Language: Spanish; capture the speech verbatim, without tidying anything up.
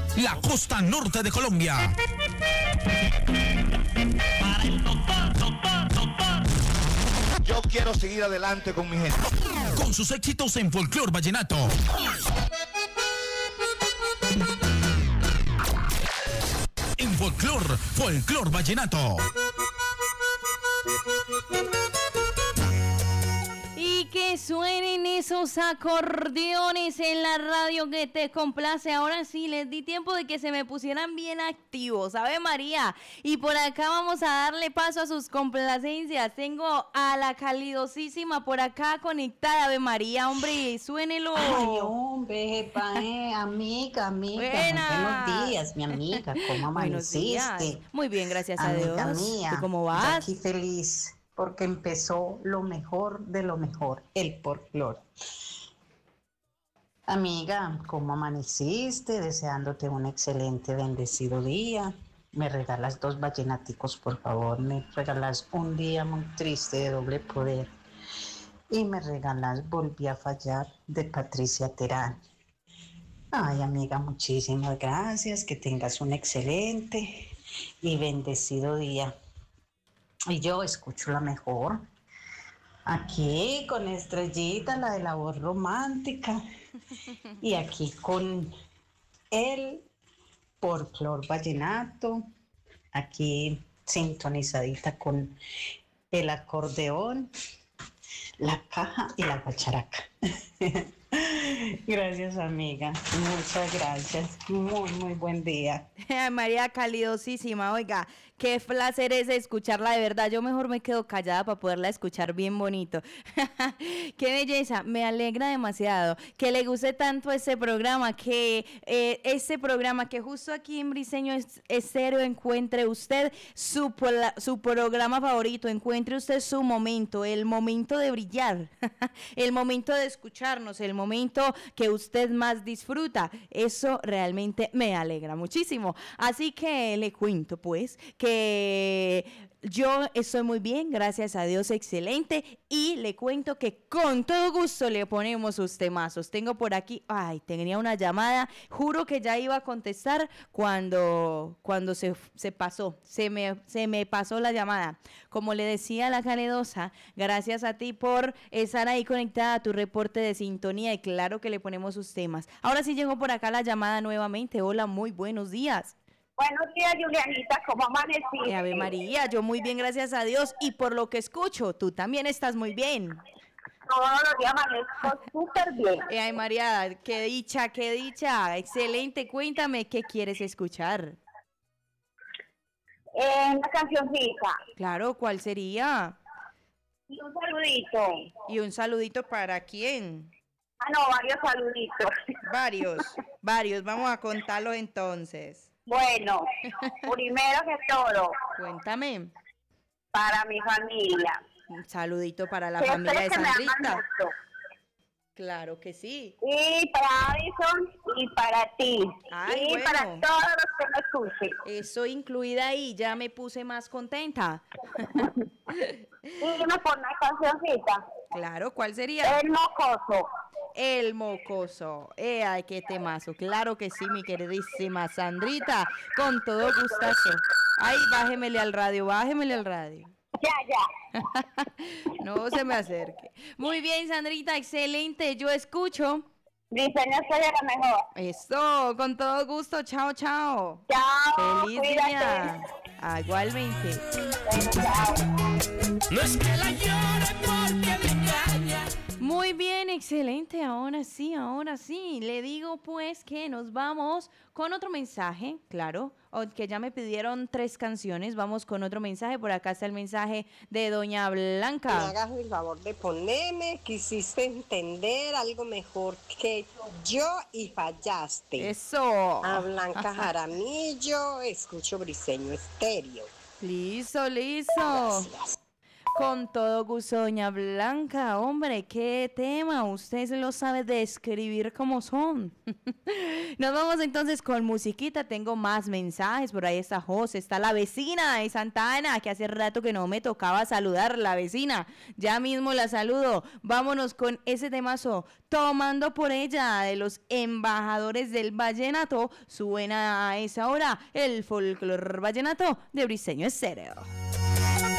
la costa norte de Colombia. Para el doctor, doctor, doctor. Yo quiero seguir adelante con mi gente. Con sus éxitos en folclor vallenato. En folclor, folclor vallenato. Y que suenen esos acordeones en la radio que te complace. Ahora sí, les di tiempo de que se me pusieran bien activos, ¿sabe, María? Y por acá vamos a darle paso a sus complacencias. Tengo a la calidosísima por acá conectada, Ave María, hombre, suénelo. Ay, hombre, pa, eh, amiga, amiga. Buena. Buenos días, mi amiga. ¿Cómo amaneciste? Muy bien, gracias amiga a Dios. Mía, ¿Tú cómo yo vas? aquí feliz porque empezó lo mejor de lo mejor, el folclor. Amiga, ¿cómo amaneciste? Deseándote un excelente, bendecido día. Me regalas dos vallenaticos, por favor. Me regalas Un día muy triste de Doble Poder. Y me regalas Volví a fallar de Patricia Terán. Ay, amiga, muchísimas gracias. Que tengas un excelente y bendecido día. Y yo escucho la mejor. Aquí con Estrellita, la de la voz romántica. Y aquí con el folclor vallenato. Aquí sintonizadita con el acordeón, la caja y la guacharaca. Gracias, amiga. Muchas gracias. Muy, muy buen día. María calidosísima, oiga, qué placer es escucharla de verdad. Yo mejor me quedo callada para poderla escuchar bien bonito. Qué belleza, me alegra demasiado que le guste tanto ese programa, que eh, ese programa que justo aquí en Briseño Estéreo encuentre usted su, su programa favorito, encuentre usted su momento, el momento de brillar, el momento de escucharnos, el momento que usted más disfruta. Eso realmente me alegra muchísimo. Así que le cuento pues que yo estoy muy bien, gracias a Dios, excelente, y le cuento que con todo gusto le ponemos sus temazos. Tengo por aquí, ay, tenía una llamada, juro que ya iba a contestar cuando, cuando se, se pasó, se me, se me pasó la llamada. Como le decía a la caledosa, gracias a ti por estar ahí conectada a tu reporte de sintonía, y claro que le ponemos sus temas. Ahora sí llegó por acá la llamada nuevamente. Hola, muy buenos días. Buenos días, Julianita, ¿cómo amaneciste? Eh, Ave María, yo muy bien, gracias a Dios, y por lo que escucho, tú también estás muy bien. Todos los días amanezco súper bien. Eh, ay, María, qué dicha, qué dicha, excelente, cuéntame, ¿qué quieres escuchar? Eh, una cancioncita. Claro, ¿cuál sería? Y un saludito. ¿Y un saludito para quién? Ah, no, varios saluditos. Varios, varios, vamos a contarlos entonces. Bueno, primero que todo, cuéntame. Para mi familia. Un saludito para la que familia de Sandrita. Claro que sí. Y para Addison y para ti. Ay, y bueno. para todos los que me escuchen. Eso incluida ahí, ya me puse más contenta. Y me pone una cancioncita. Claro, ¿cuál sería? El mocoso. El mocoso. Eh, ay, qué temazo. Claro que sí, mi queridísima Sandrita. Con todo gustazo. Ay, bájemele al radio, bájemele al radio. Ya, ya. No se me acerque. Muy bien, Sandrita, excelente. Yo escucho. Briseño Estéreo la mejor. Eso, con todo gusto. Chao, chao. Chao. Feliz Cuídate. día. Ah, igualmente. Bueno, chao. No es que la llore porque me engaña. Muy bien, excelente. Ahora sí, ahora sí. Le digo pues que nos vamos con otro mensaje, claro, que ya me pidieron tres canciones. Vamos con otro mensaje. Por acá está el mensaje de doña Blanca. Me hagas el favor de ponerme, quisiste entender algo mejor que yo y fallaste. Eso. A Blanca Jaramillo, escucho Briseño Estéreo. Listo, listo. Gracias. Con todo gusto, doña Blanca. Hombre, qué tema. Usted se lo sabe describir como son. Nos vamos entonces con musiquita. Tengo más mensajes. Por ahí está José, está la vecina de Santa Ana, que hace rato que no me tocaba saludar. La vecina, ya mismo la saludo. Vámonos con ese temazo, Tomando por ella, de los embajadores del vallenato. Suena a esa hora el folclor vallenato de Briseño Estéreo.